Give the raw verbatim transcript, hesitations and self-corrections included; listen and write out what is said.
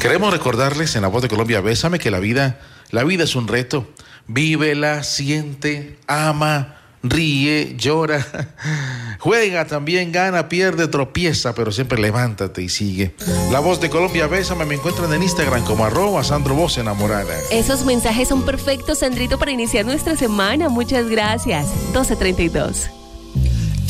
Queremos recordarles en La Voz de Colombia, Bésame, que la vida, la vida es un reto. Vívela, siente, ama, ríe, llora, juega también, gana, pierde, tropieza, pero siempre levántate y sigue. La Voz de Colombia, Bésame, me encuentran en Instagram como arroba Sandro Voz Enamorada. Esos mensajes son perfectos, Sandrito, para iniciar nuestra semana. Muchas gracias. doce treinta y dos.